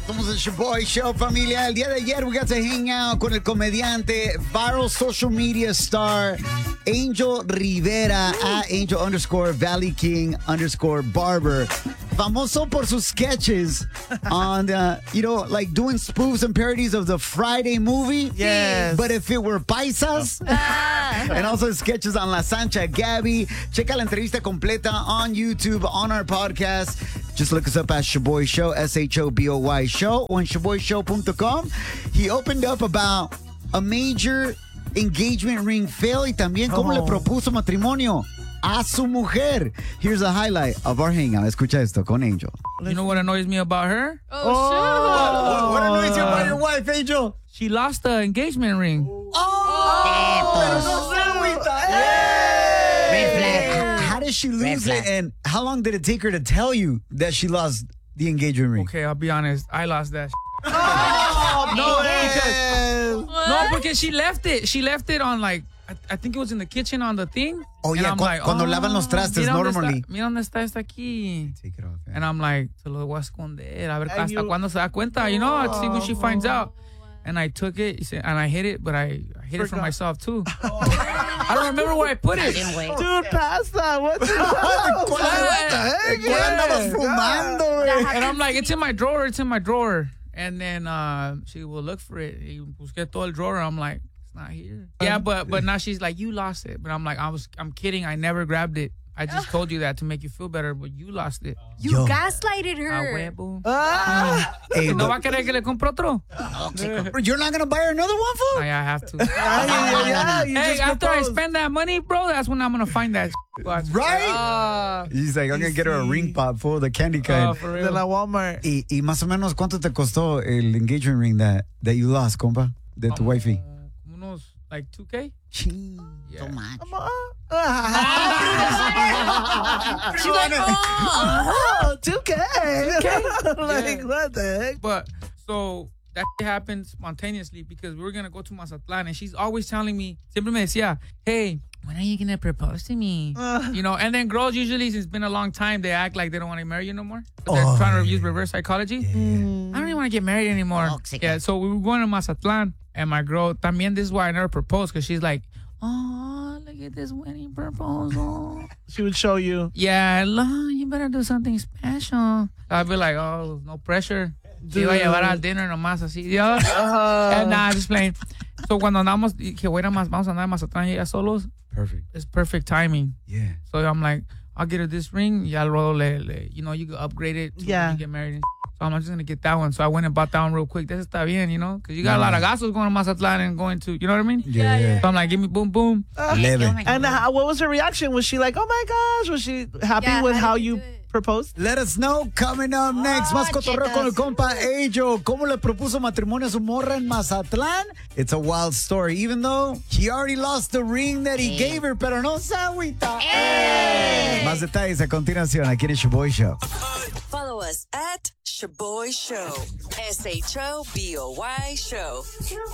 Somos el Shaboy Show, familia. El día de ayer we got to hang out con el comediante, viral social media star, Angel Rivera, at Angel_Valley_King_Barber. Famoso por sus sketches on, like doing spoofs and parodies of the Friday movie. Yes. But if it were paisas. And also sketches on La Sancha Gabby. Checa la entrevista completa on YouTube, on our podcast. Just look us up at Shaboy Show, SHOBOY Show, on ShaboyShow.com. He opened up about a major engagement ring fail y también cómo le propuso matrimonio a su mujer. Here's a highlight of our hangout. Escucha esto con Angel. You know what annoys me about her? What annoys you about your wife, Angel? She lost the engagement ring. How did she lose it, and how long did it take her to tell you that she lost the engagement ring? Okay, I'll be honest. I lost that. Because she left it. She left it on I think it was in the kitchen on the thing. Oh, yeah, cuando lavan los trastes, normally. Mira dónde está esta aquí. Take it off. Yeah. And I'm like, se lo voy a esconder. A ver hasta cuándo se da cuenta. I'd see when she finds out. And I took it, and I hid it, but I hid it from myself, too. I don't remember where I put it. Dude, pasta. What the heck? Andabas fumando, And I'm like, it's in my drawer. It's in my drawer. And then she will look for it. Y busqué todo el drawer. I'm like, it's not here. Yeah, but now she's like, you lost it. But I'm like, I'm kidding. I never grabbed it. I just told you that to make you feel better, but you lost it. You gaslighted her. Hey, ¿No va a querer que le compre otro? You're not going to buy her another one, fool? I have to. You Hey, just after I proposed. spend that money, bro, that's when I'm going to find that. Right? He's like, I'm going to get her a ring pop for the candy kind. For De real. la Walmart. Y más o menos, ¿cuánto te costó el engagement ring that you lost, compa? De tu wifey. Unos, like 2K? Ching, Yeah. so much. She's like, oh. 2K. Like, what the heck? But, so, that happened spontaneously because we were going to go to Mazatlan, and she's always telling me, siempre me decía, hey, when are you going to propose to me? And then girls usually, since it's been a long time, they act like they don't want to marry you no more. But they're trying to use reverse psychology. I don't even want to get married anymore. Yeah, so we were going to Mazatlan, and my girl, también, this is why I never proposed, because she's like, oh, look at this wedding proposal. She would show you. Yeah, you better do something special. I'd be like, oh, no pressure. Te iba a llevar al dinner nomás así. And nah, I'm just playing. So cuando andamos, que vamos a andar en Mazatlán y ella solos, Perfect. it's perfect timing. Yeah. So I'm like, I'll get her this ring. Y al rodo you can upgrade it to when you get married. So I'm just going to get that one. So I went and bought that one real quick. This está bien, because you got a lot of gastos going to Mazatlán and going to, you know what I mean? Yeah. So I'm like, give me boom, boom. Leve. And what was her reaction? Was she like, oh my gosh? Was she happy with how you proposed? Let us know. Coming up next. Más cotorreo con el compa Angel. ¿Cómo le propuso matrimonio a su morra en Mazatlán? It's a wild story. Even though he already lost the ring that he gave her, pero no se agüita. Más detalles a continuación aquí en el Shaboy Show. Follow us at Shaboy Show. SHOBOY Show.